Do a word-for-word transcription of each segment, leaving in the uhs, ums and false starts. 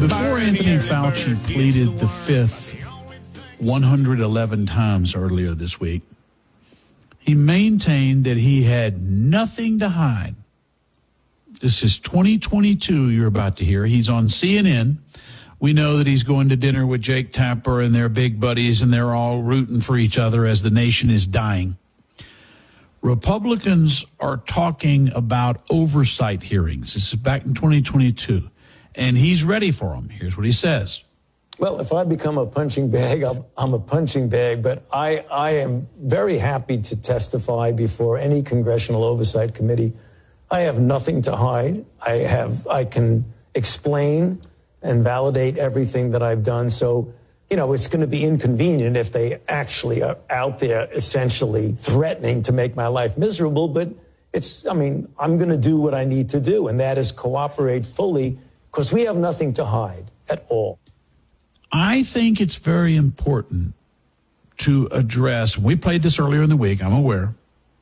Before Anthony Fauci pleaded the fifth one hundred eleven times earlier this week, he maintained that he had nothing to hide. This is twenty twenty-two you're about to hear. He's on C N N. We know that he's going to dinner with Jake Tapper and their big buddies, and they're all rooting for each other as the nation is dying. Republicans are talking about oversight hearings. This is back in twenty twenty-two, and he's ready for them. Here's what he says. Well, if I become a punching bag, I'm, I'm a punching bag, but I, I am very happy to testify before any congressional oversight committee. I have nothing to hide. I have, I can explain and validate everything that I've done. So, you know, it's going to be inconvenient if they actually are out there essentially threatening to make my life miserable. But it's, I mean, I'm going to do what I need to do, and that is cooperate fully because we have nothing to hide at all. I think it's very important to address, we played this earlier in the week, I'm aware,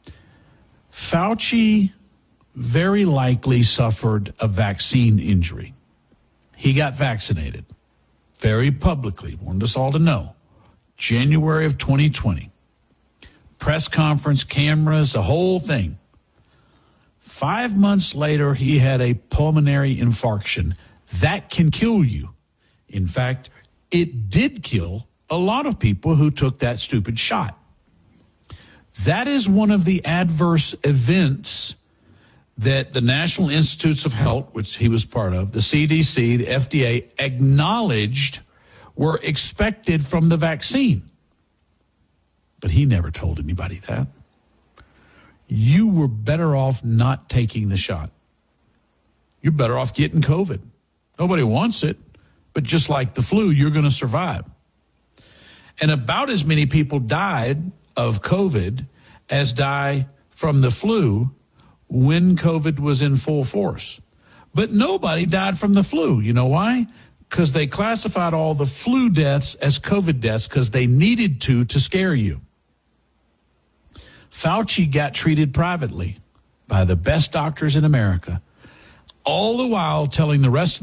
Fauci very likely suffered a vaccine injury. He got vaccinated very publicly, wanted us all to know, January of twenty twenty. Press conference, cameras, the whole thing. Five months later, he had a pulmonary infarction. That can kill you. In fact, it did kill a lot of people who took that stupid shot. That is one of the adverse events that the National Institutes of Health, which he was part of, the C D C, the F D A, acknowledged were expected from the vaccine. But he never told anybody that. You were better off not taking the shot. You're better off getting COVID. Nobody wants it, but just like the flu, you're going to survive. And about as many people died of COVID as die from the flu when COVID was in full force. But nobody died from the flu. You know why? Because they classified all the flu deaths as COVID deaths because they needed to to scare you. Fauci got treated privately by the best doctors in America, all the while telling the rest of